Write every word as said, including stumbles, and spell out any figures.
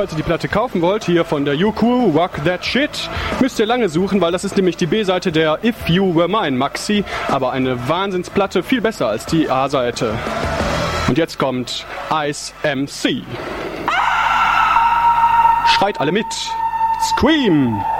falls ihr die Platte kaufen wollt, hier von der Yuku, Rock That Shit, müsst ihr lange suchen, weil das ist nämlich die B-Seite der If You Were Mine Maxi, aber eine Wahnsinnsplatte, viel besser als die A-Seite. Und jetzt kommt Ice M C. Schreit alle mit. Scream!